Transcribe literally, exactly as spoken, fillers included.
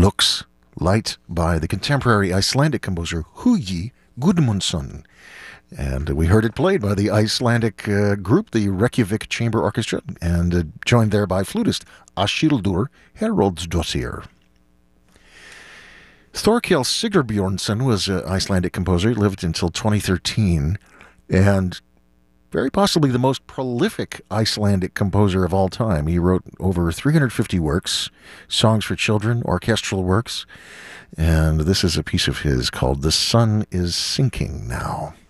Lux, Light by the contemporary Icelandic composer Hugi Gudmundsson. And we heard it played by the Icelandic uh, group, the Reykjavik Chamber Orchestra, and uh, joined there by flutist Ashildur Haraldsdottir. Thorkell Sigurbjörnsson was an Icelandic composer. He lived until twenty thirteen, and very possibly the most prolific Icelandic composer of all time. He wrote over three hundred fifty works, songs for children, orchestral works, and this is a piece of his called "The Sun is Sinking Now."